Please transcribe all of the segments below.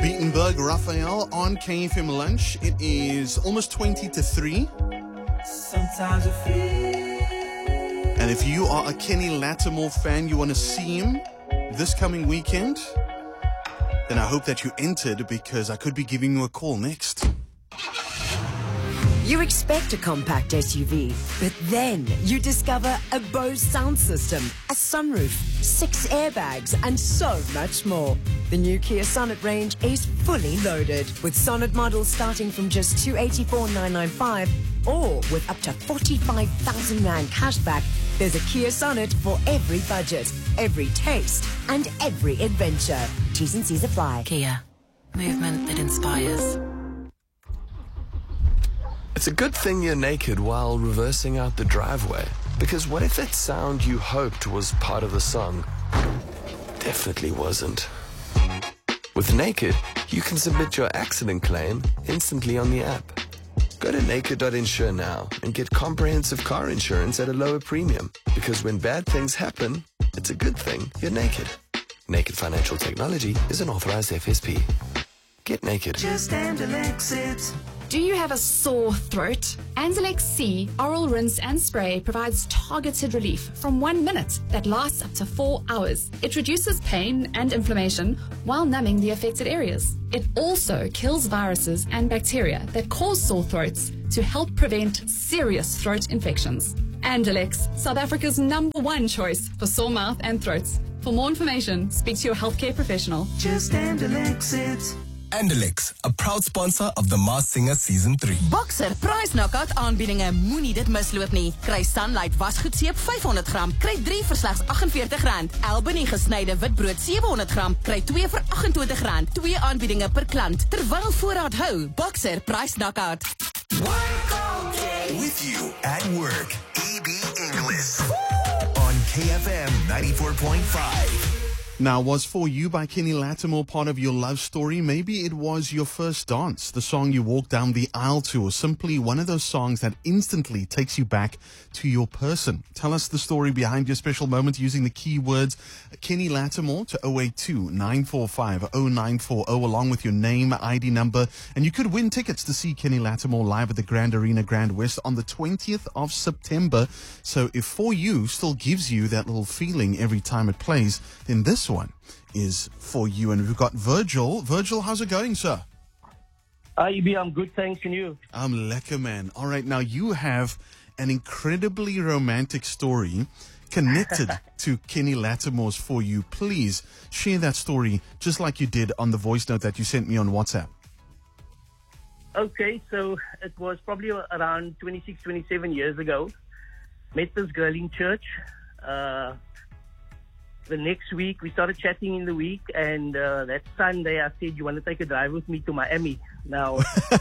Beatenberg, Raphael on KFM Lunch. It is almost 20 to 3. Sometimes I feel. And if you are a Kenny Lattimore fan, you want to see him this coming weekend, then I hope that you entered, because I could be giving you a call next. You expect a compact SUV, but then you discover a Bose sound system, a sunroof, 6 airbags, and so much more. The new Kia Sonet range is fully loaded, with Sonet models starting from just 284,995, or with up to 45,000 Rand cashback. There's a Kia Sonet for every budget, every taste, and every adventure. T's and C's apply. Kia. Movement that inspires. It's a good thing you're naked while reversing out the driveway. Because what if that sound you hoped was part of the song definitely wasn't? With Naked, you can submit your accident claim instantly on the app. Go to naked.insure now and get comprehensive car insurance at a lower premium. Because when bad things happen, it's a good thing you're naked. Naked Financial Technology is an authorized FSP. Get naked. Just Andalex it. Do you have a sore throat? Andalex C Oral Rinse and Spray provides targeted relief from 1 minute that lasts up to 4 hours. It reduces pain and inflammation while numbing the affected areas. It also kills viruses and bacteria that cause sore throats to help prevent serious throat infections. Andalex, South Africa's #1 choice for sore mouth and throats. For more information, speak to your healthcare professional. Just Andalex it. Andalex, a proud sponsor of The Masked Singer Season 3. Boxer Price Knockout aanbiedinge, moenie dit misloop nie. Kry Sunlight wasgoedseep 500 gram, kry 3 vir slegs R48. Albany gesnyde witbrood 700 gram, kry 2 vir R28. 2 aanbiedinge per klant. Terwyl voorraad hou, Boxer Price Knockout. With you at work, EB English. On KFM 94.5. Now, was For You by Kenny Lattimore part of your love story? Maybe it was your first dance, the song you walked down the aisle to, or simply one of those songs that instantly takes you back to your person. Tell us the story behind your special moment using the keywords Kenny Lattimore to 082-945-0940 along with your name, ID number, and you could win tickets to see Kenny Lattimore live at the Grand Arena Grand West on the 20th of September. So if For You still gives you that little feeling every time it plays, then this one is for you. And we've got Virgil. Virgil, how's it going, sir? Hi, EB, I'm good, thanks, and you? I'm lekker, man. All right, now you have an incredibly romantic story connected to Kenny Lattimore's For You. Please share that story just like you did on the voice note that you sent me on WhatsApp. Okay, so it was probably around 26, 27 years ago. Met this girl in church. The next week, we started chatting in the week, and that Sunday I said, you want to take a drive with me to Miami? Now,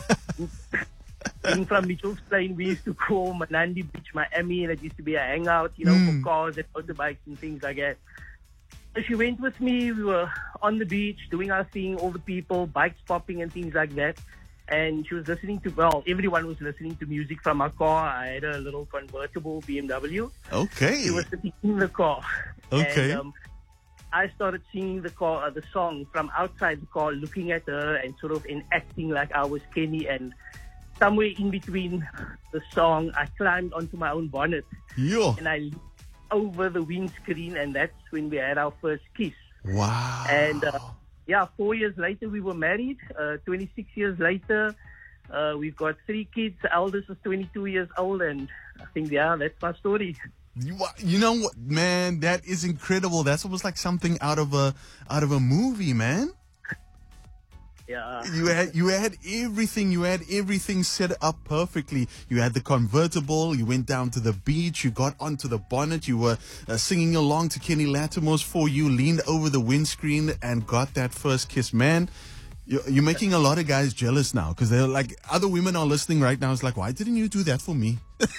being from Mitchell's Plain, we used to call Manandi Beach Miami, and it used to be a hangout, for cars and motorbikes and things like that. So she went with me. We were on the beach, doing our thing, all the people, bikes popping and things like that. And she was listening to, everyone was listening to music from our car. I had a little convertible BMW. Okay. She was sitting in the car. Okay. And I started singing the song from outside the car, looking at her and sort of enacting like I was Kenny. And somewhere in between the song, I climbed onto my own bonnet. Yo. And I looked over the windscreen, and that's when we had our first kiss. Wow. And 4 years later, we were married. 26 years later, we've got 3 kids. The eldest is 22 years old, and I think, that's my story. You know what, man? That is incredible. That's almost like something out of a movie, man. Yeah. You had everything. You had everything set up perfectly. You had the convertible. You went down to the beach. You got onto the bonnet. You were singing along to Kenny Lattimore's For You. Leaned over the windscreen and got that first kiss, man. You're making a lot of guys jealous now, because they're like, other women are listening right now. It's like, why didn't you do that for me?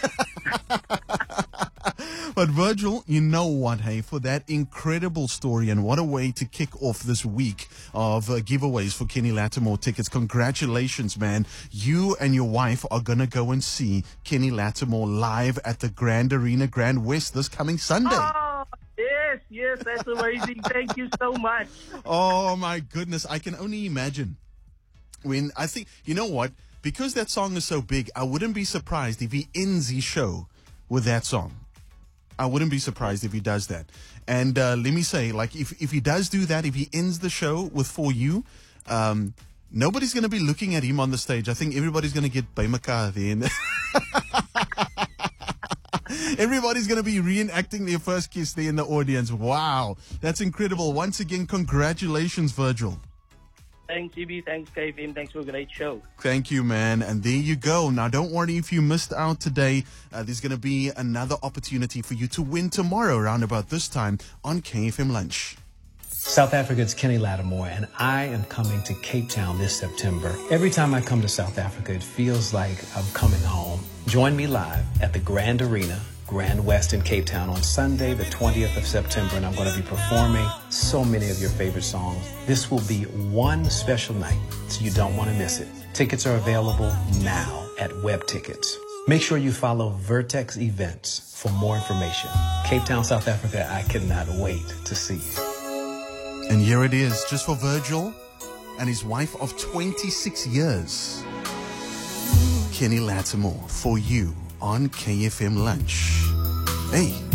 But Virgil, you know what, hey, for that incredible story, and what a way to kick off this week of giveaways for Kenny Lattimore tickets. Congratulations, man. You and your wife are going to go and see Kenny Lattimore live at the Grand Arena Grand West this coming Sunday. Oh, yeah. yes, that's amazing. Thank you so much. Oh my goodness, I can only imagine. When I think, you know what? Because that song is so big, I wouldn't be surprised if he ends his show with that song. I wouldn't be surprised if he does that. And let me say, like, if he does do that, if he ends the show with For You, nobody's going to be looking at him on the stage. I think everybody's going to get by mekaar there. Everybody's going to be reenacting their first kiss there in the audience. Wow, that's incredible. Once again, congratulations, Virgil. Thanks, GB. Thanks, KFM. Thanks for a great show. Thank you, man. And there you go. Now, don't worry if you missed out today. There's going to be another opportunity for you to win tomorrow around about this time on KFM Lunch. South Africa's Kenny Lattimore, and I am coming to Cape Town this September. Every time I come to South Africa, it feels like I'm coming home. Join me live at the Grand Arena, Grand West in Cape Town on Sunday, the 20th of September, and I'm going to be performing so many of your favorite songs. This will be one special night, so you don't want to miss it. Tickets are available now at Web Tickets. Make sure you follow Vertex Events for more information. Cape Town, South Africa, I cannot wait to see you. And here it is, just for Virgil and his wife of 26 years. Kenny Lattimore, For You on KFM Lunch. Hey.